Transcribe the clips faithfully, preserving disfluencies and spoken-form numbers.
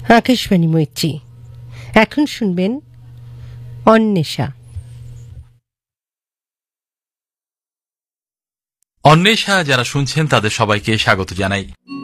আকাশবাণী মৈত্রী। এখন শুনবেন অন্বেষা। অন্বেষা যারা শুনছেন তাদের সবাইকে স্বাগত জানাই।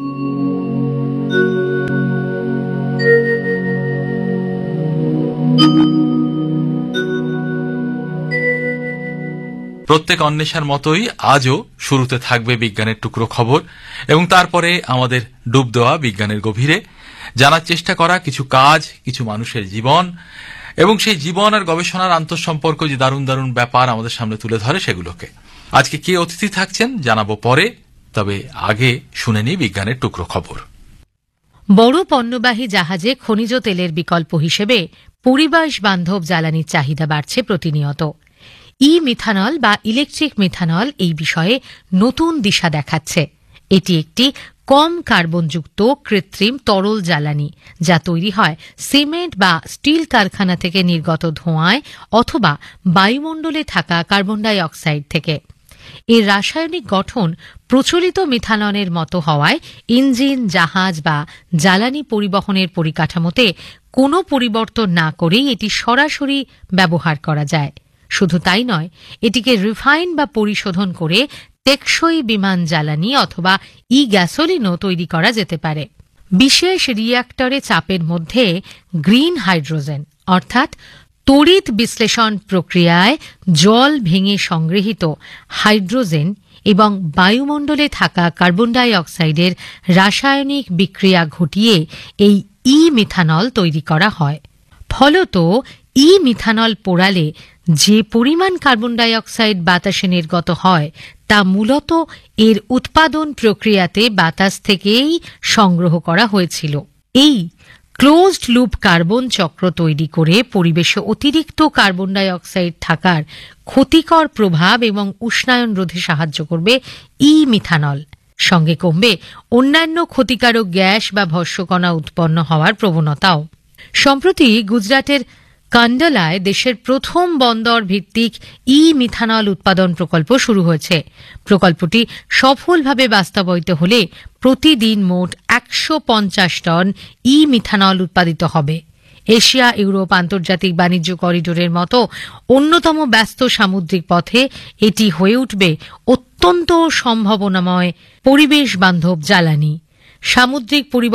প্রত্যেক অন্বেষার মতোই আজও শুরুতে থাকবে বিজ্ঞানের টুকরো খবর এবং তারপরে আমাদের ডুব দেওয়া বিজ্ঞানের গভীরে, জানার চেষ্টা করা কিছু কাজ, কিছু মানুষের জীবন এবং সেই জীবন আর গবেষণার আন্তঃসম্পর্ক যে দারুণ দারুণ ব্যাপার আমাদের সামনে তুলে ধরে সেগুলোকে। আজকে কে অতিথি থাকছেন জানাবো পরে, তবে আগে শুনে নিই বিজ্ঞানের টুকরো খবর। বড় পণ্যবাহী জাহাজে খনিজ তেলের বিকল্প হিসেবে পরিবেশ বান্ধব জ্বালানির চাহিদা বাড়ছে প্রতিনিয়ত। ই মিথানল বা ইলেকট্রিক মিথানল এই বিষয়ে নতুন দিশা দেখাচ্ছে। এটি একটি কম কার্বনযুক্ত কৃত্রিম তরল জ্বালানি, যা তৈরি হয় সিমেন্ট বা স্টিল কারখানা থেকে নির্গত ধোঁয়ায় অথবা বায়ুমণ্ডলে থাকা কার্বন ডাই অক্সাইড থেকে। এর রাসায়নিক গঠন প্রচলিত মিথানলের মতো হওয়ায় ইঞ্জিন, জাহাজ বা জ্বালানি পরিবহনের পরিকাঠামোতে কোনো পরিবর্তন না করেই এটি সরাসরি ব্যবহার করা যায়। শুধু তাই নয়, এটিকে রিফাইন বা পরিশোধন করে টেকসই বিমান জ্বালানি অথবা ই গ্যাসোলিনও তৈরি করা যেতে পারে। বিশেষ রিয়্যাক্টরে চাপের মধ্যে গ্রিন হাইড্রোজেন অর্থাৎ তড়িৎ বিশ্লেষণ প্রক্রিয়ায় জল ভেঙে সংগৃহীত হাইড্রোজেন এবং বায়ুমণ্ডলে থাকা কার্বন ডাই অক্সাইডের রাসায়নিক বিক্রিয়া ঘটিয়ে এই ই মিথানল তৈরি করা হয়। ফলত ই মিথানল পোড়ালে যে পরিমাণ কার্বন ডাই অক্সাইড বাতাসে নির্গত হয় তা মূলত এর উৎপাদন প্রক্রিয়াতে বাতাস থেকেই সংগ্রহ করা হয়েছিল। এই ক্লোজড লুপ কার্বন চক্র তৈরি করে পরিবেশে অতিরিক্ত কার্বন ডাই অক্সাইড থাকার ক্ষতিকর প্রভাব এবং উষ্ণায়ন রোধে সাহায্য করবে ই মিথানল। সঙ্গে কমবে অন্যান্য ক্ষতিকারক গ্যাস বা ভস্মকণা উৎপন্ন হওয়ার প্রবণতাও। সম্প্রতি গুজরাটের কান্ডালায় দেশের প্রথম বন্দর ভিত্তিক ই মিথানল উৎপাদন প্রকল্প শুরু হয়েছে। প্রকল্পটি সফলভাবে বাস্তবায়িত হলে প্রতিদিন মোট একশো পঞ্চাশ টন ই মিথানল উৎপাদিত হবে। এশিয়া ইউরোপ আন্তর্জাতিক বাণিজ্য করিডোরের মতো অন্যতম ব্যস্ত সামুদ্রিক পথে এটি হয়ে উঠবে অত্যন্ত সম্ভাবনাময় পরিবেশ বান্ধব জ্বালানি। সামুদ্রিক পরিবহন